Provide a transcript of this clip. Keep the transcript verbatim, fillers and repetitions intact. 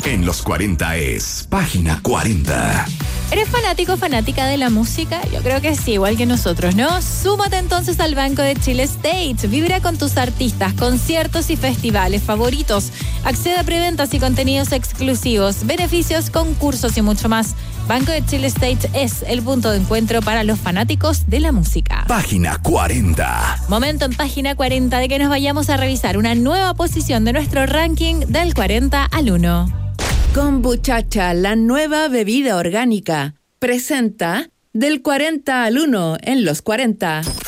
en los cuarenta es Página cuarenta. ¿Eres fanático o fanática de la música? Yo creo que sí, igual que nosotros, ¿no? Súmate entonces al Banco de Chile Stage. Vibra con tus artistas, conciertos y festivales favoritos. Accede a preventas y contenidos exclusivos, beneficios, concursos y mucho más. Banco de Chile Stage es el punto de encuentro para los fanáticos de la música. Página cuarenta. Momento en Página cuarenta de que nos vayamos a revisar una nueva posición de nuestro ranking del cuarenta al uno. Kombuchacha, la nueva bebida orgánica, presenta del cuarenta al uno en los cuarenta.